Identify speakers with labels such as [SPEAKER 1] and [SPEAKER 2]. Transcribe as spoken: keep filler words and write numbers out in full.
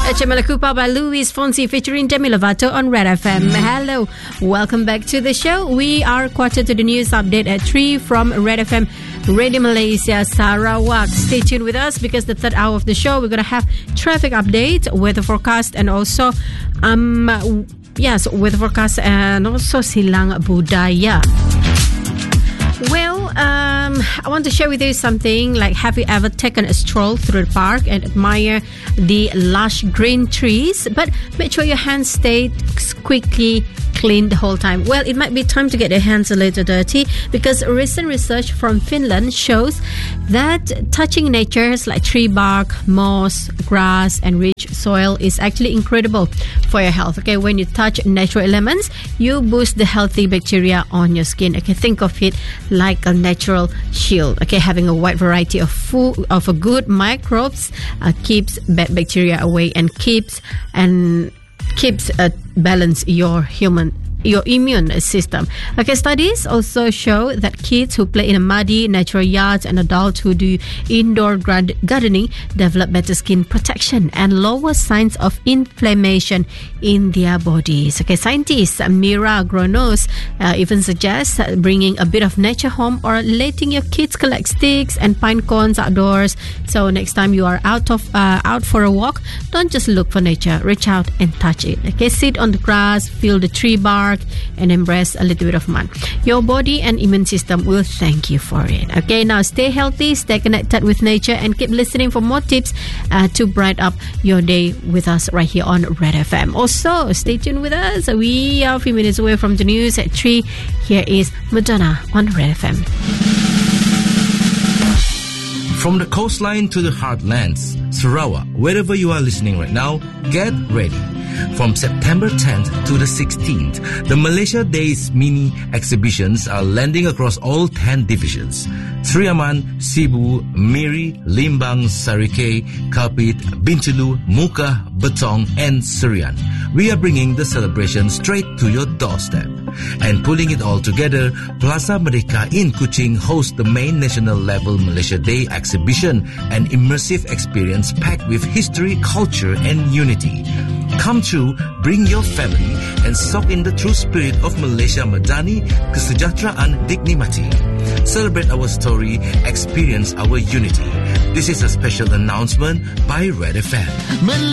[SPEAKER 1] Malakupa by Luis Fonsi featuring Demi Lovato on Red F M. Hello, welcome back to the show. We are quarter to the news update at three from Red F M, Radio Malaysia, Sarawak. Stay tuned with us because the third hour of the show we're going to have traffic update, weather forecast, and also um yes, weather forecast and also Silang Budaya. Well, um, I want to share with you something like, have you ever taken a stroll through the park and admire the lush green trees, but make sure your hands stay quickly clean the whole time? Well, it might be time to get your hands a little dirty because recent research from Finland shows that touching natures like tree bark, moss, grass and rich soil is actually incredible for your health. Okay, when you touch natural elements, you boost the healthy bacteria on your skin. Okay, think of it like a natural shield. Okay, having a wide variety of food of a good microbes uh, keeps bad bacteria away and keeps and keeps uh, balance your human your immune system. Okay, studies also show that kids who play in a muddy natural yards and adults who do indoor gardening develop better skin protection and lower signs of inflammation in their bodies. Okay, scientist Mira Gronos uh, even suggests bringing a bit of nature home or letting your kids collect sticks and pine cones outdoors. So next time you are out of uh, out for a walk, don't just look for nature, reach out and touch it. Okay, sit on the grass, feel the tree bark and embrace a little bit of fun. Your body and immune system will thank you for it. Okay, now stay healthy, stay connected with nature and keep listening for more tips uh, to brighten up your day with us right here on Red F M. Also, stay tuned with us. We are a few minutes away from the news at three. Here is Madonna on Red F M.
[SPEAKER 2] From the coastline to the heartlands, Sarawak, wherever you are listening right now, get ready. From September tenth to the sixteenth, the Malaysia Days mini exhibitions are landing across all ten divisions: Sri Aman, Sibu, Miri, Limbang, Sarikei, Kapit, Bintulu, Muka, Betong and Serian. We are bringing the celebration straight to your doorstep. And pulling it all together, Plaza Merdeka in Kuching hosts the main national level Malaysia Day exhibition, an immersive experience packed with history, culture and unity. Come true, bring your family and soak in the true spirit of Malaysia Madani, Kesejahteraan Diknikmati. Celebrate our story, experience our unity. This is a special announcement by Red F M.